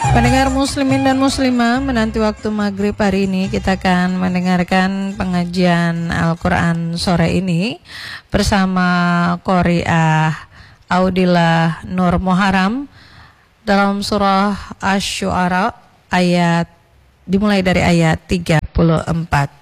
Pendengar muslimin dan muslimah, menanti waktu maghrib hari ini kita akan mendengarkan pengajian Al-Quran sore ini bersama Qori'ah Audillah Nur Muharram dalam surah Asy-Syu'ara dimulai dari ayat 34.